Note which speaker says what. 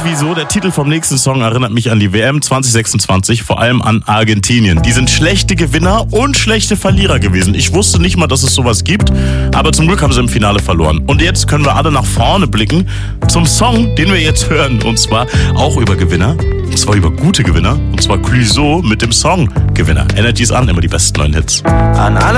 Speaker 1: wieso. Der Titel vom nächsten Song erinnert mich an die WM 2026, vor allem an Argentinien. Die sind schlechte Gewinner und schlechte Verlierer gewesen. Ich wusste nicht mal, dass es sowas gibt, aber zum Glück haben sie im Finale verloren. Und jetzt können wir alle nach vorne blicken zum Song, den wir jetzt hören. Und zwar auch über Gewinner, und zwar über gute Gewinner, und zwar Clouseau mit dem Song Gewinner. Energy ist an, immer die besten neuen Hits.
Speaker 2: An alle